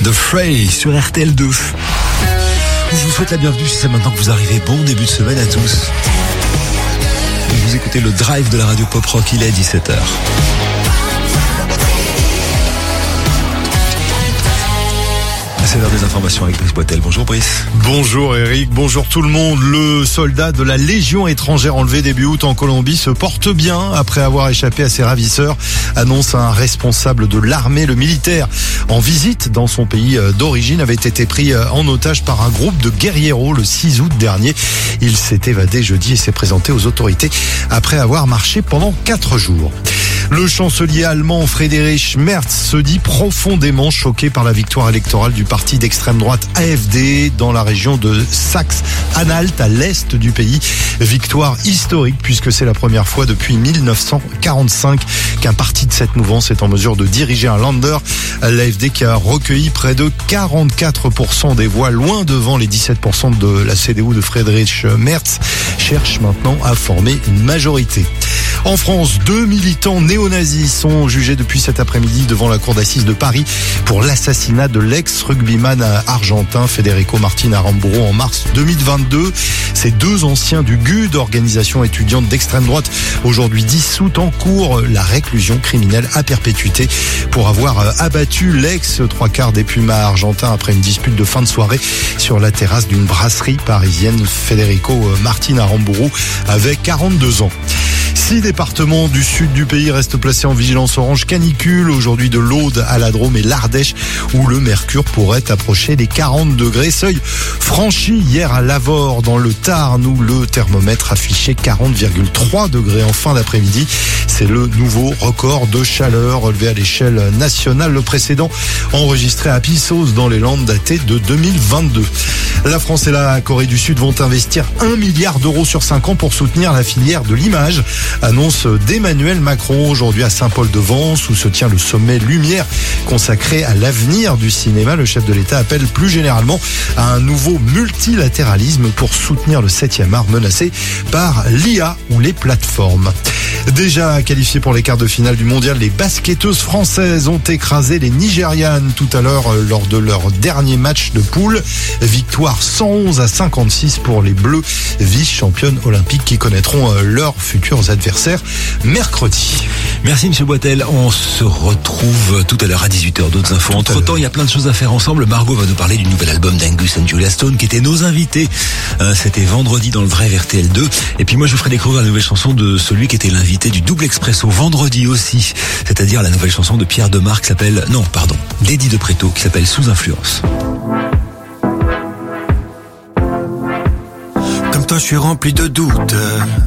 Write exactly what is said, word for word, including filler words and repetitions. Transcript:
de Frey sur R T L deux. Je vous souhaite la bienvenue si c'est maintenant que vous arrivez. Bon début de semaine à tous. Vous écoutez le drive de la radio pop rock, il est dix-sept heures. C'est l'heure des informations avec Brice Boitel. Bonjour Brice. Bonjour Eric, bonjour tout le monde. Le soldat de la Légion étrangère enlevé début août en Colombie se porte bien après avoir échappé à ses ravisseurs, annonce un responsable de l'armée. Le militaire en visite dans son pays d'origine avait été pris en otage par un groupe de guerrieros le six août dernier. Il s'est évadé jeudi et s'est présenté aux autorités après avoir marché pendant quatre jours. Le chancelier allemand Friedrich Merz se dit profondément choqué par la victoire électorale du parti d'extrême droite A F D dans la région de Saxe-Anhalt à l'est du pays. Victoire historique puisque c'est la première fois depuis mille neuf cent quarante-cinq qu'un parti de cette mouvance est en mesure de diriger un Länder. L'A F D qui a recueilli près de quarante-quatre pour cent des voix, loin devant les dix-sept pour cent de la C D U de Friedrich Merz, cherche maintenant à former une majorité. En France, deux militants néo-nazis sont jugés depuis cet après-midi devant la cour d'assises de Paris pour l'assassinat de l'ex-rugbyman argentin Federico Martin Aramburu en mars deux mille vingt-deux. Ces deux anciens du G U D, organisation étudiante d'extrême droite, aujourd'hui dissoute, en cours la réclusion criminelle à perpétuité pour avoir abattu l'ex-trois quarts des Pumas argentins après une dispute de fin de soirée sur la terrasse d'une brasserie parisienne. Federico Martin Aramburu avait quarante-deux ans. Six départements du sud du pays restent placés en vigilance orange canicule. Aujourd'hui de l'Aude à la Drôme et l'Ardèche où le mercure pourrait approcher les quarante degrés. Seuil franchi hier à Lavore dans le Tarn où le thermomètre affichait quarante virgule trois degrés en fin d'après-midi. C'est le nouveau record de chaleur relevé à l'échelle nationale. Le précédent enregistré à Pissos dans les Landes daté de deux mille vingt-deux. La France et la Corée du Sud vont investir un milliard d'euros sur cinq ans pour soutenir la filière de l'image. Annonce d'Emmanuel Macron aujourd'hui à Saint-Paul-de-Vence où se tient le sommet Lumière consacré à l'avenir du cinéma. Le chef de l'État appelle plus généralement à un nouveau multilatéralisme pour soutenir le septième art menacé par l'I A ou les plateformes. Déjà qualifiées pour les quarts de finale du mondial, les basketteuses françaises ont écrasé les Nigérianes tout à l'heure lors de leur dernier match de poule. Victoire cent onze à cinquante-six pour les Bleus, vice-championnes olympiques qui connaîtront leurs futurs adversaires mercredi. Merci Monsieur Boitel. On se retrouve tout à l'heure à dix-huit heures. D'autres infos. Entre temps, il y a plein de choses à faire ensemble. Margot va nous parler du nouvel album d'Angus and Julia Stone qui étaient nos invités. Euh, c'était vendredi dans le Drive R T L deux. Et puis moi, je vous ferai découvrir la nouvelle chanson de celui qui était l'invité du Double Expresso vendredi aussi. C'est-à-dire la nouvelle chanson de Pierre Demar qui s'appelle, non, pardon, d'Eddie de Préto qui s'appelle Sous influence. Comme toi, je suis rempli de doutes.